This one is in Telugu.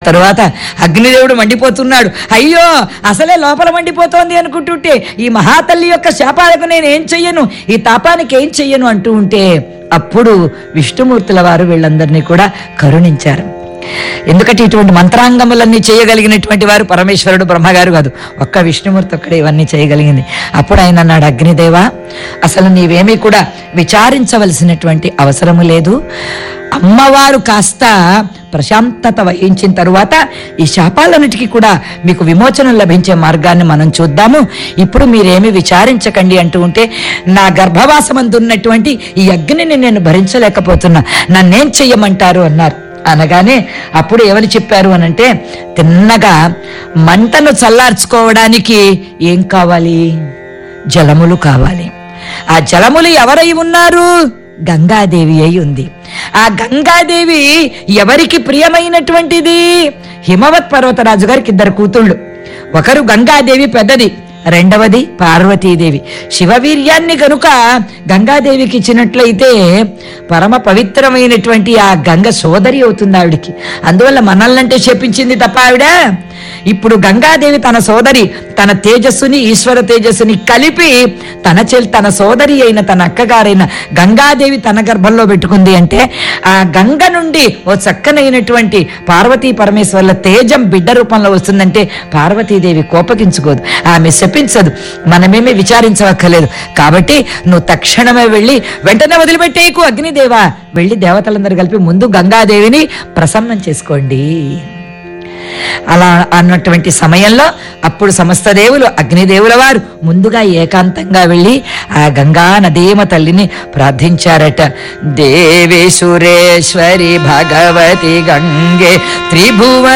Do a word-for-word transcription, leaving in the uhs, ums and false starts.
తరువాత అగ్నిదేవుడు మండిపోతున్నాడు. అయ్యో అసలే లోపల మండిపోతోంది అనుకుంటుంటే ఈ మహాతల్లి యొక్క శాపాలకు నేను ఏం చెయ్యను, ఈ తాపానికి ఏం చెయ్యను అంటూ ఉంటే అప్పుడు విష్ణుమూర్తుల వారు వీళ్ళందరినీ కూడా కరుణించారు. ఎందుకంటే ఇటువంటి మంత్రాంగములన్నీ చేయగలిగినటువంటి వారు పరమేశ్వరుడు బ్రహ్మగారు కాదు, ఒక్క విష్ణుమూర్తి ఒక్కడే ఇవన్నీ చేయగలిగింది. అప్పుడు ఆయన అన్నాడు, అగ్నిదేవా అసలు నీవేమీ కూడా విచారించవలసినటువంటి అవసరము లేదు. అమ్మవారు కాస్త ప్రశాంతత వహించిన తరువాత ఈ శాపాలన్నిటికీ కూడా మీకు విమోచనం లభించే మార్గాన్ని మనం చూద్దాము. ఇప్పుడు మీరేమి విచారించకండి అంటూ ఉంటే, నా గర్భవాసమందున్నటువంటి ఈ అగ్నిని నేను భరించలేకపోతున్నా, నన్నేం చెయ్యమంటారు అన్నారు. అనగానే అప్పుడు ఎవరు చెప్పారు అనంటే, తిన్నగా మంటను చల్లార్చుకోవడానికి ఏం కావాలి, జలములు కావాలి. ఆ జలములు ఎవరై ఉన్నారు, గంగాదేవి అయి ఉంది. ఆ గంగాదేవి ఎవరికి ప్రియమైనటువంటిది, హిమవత్ పర్వతరాజు గారికి ఇద్దరు కూతుళ్ళు, ఒకరు గంగాదేవి పెద్దది, రెండవది పార్వతీదేవి. శివవీర్యాన్ని గనుక గంగాదేవికి ఇచ్చినట్లయితే పరమ పవిత్రమైనటువంటి ఆ గంగ సోదరి అవుతుంది ఆవిడికి. అందువల్ల మనల్నంటే చెప్పించింది తప్ప ఆవిడ ఇప్పుడు గంగాదేవి తన సోదరి, తన తేజస్సుని ఈశ్వర తేజస్సుని కలిపి తన చెల్ తన సోదరి అయిన తన అక్కగారైన గంగాదేవి తన గర్భంలో పెట్టుకుంది అంటే ఆ గంగ నుండి ఓ చక్కనైనటువంటి పార్వతీ పరమేశ్వర్ల తేజం బిడ్డ రూపంలో వస్తుందంటే పార్వతీదేవి కోపగించుకోదు, ఆమె శపించదు, మనమేమీ విచారించవక్కర్లేదు. కాబట్టి నువ్వు తక్షణమే వెళ్ళి వెంటనే వదిలిపెట్టేకు అగ్నిదేవా, వెళ్ళి దేవతలందరూ కలిపి ముందు గంగాదేవిని ప్రసన్నం చేసుకోండి. అలా అన్నటువంటి సమయంలో అప్పుడు సమస్త దేవులు అగ్నిదేవుల వారు ముందుగా ఏకాంతంగా వెళ్ళి ఆ గంగా నదీమ తల్లిని ప్రార్థించారట. దేవి సురేశ్వరి భగవతి గంగే త్రిభువ